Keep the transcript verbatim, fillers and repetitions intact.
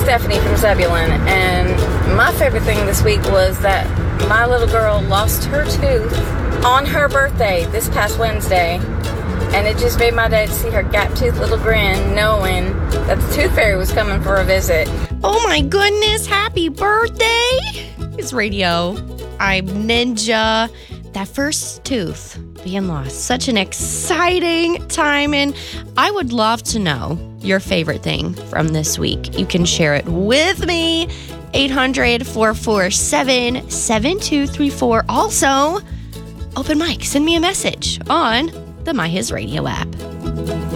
Stephanie from Zebulon, and my favorite thing this week was that my little girl lost her tooth on her birthday this past Wednesday, and it just made my day to see her gap-toothed little grin, knowing that the Tooth Fairy was coming for a visit. Oh my goodness, happy birthday! It's Radio. I'm Ninja. That first tooth being lost. Such an exciting time, and I would love to know your favorite thing from this week. You can share it with me. eight hundred, four four seven, seven two three four. Also, open mic. Send me a message on the My His Radio app.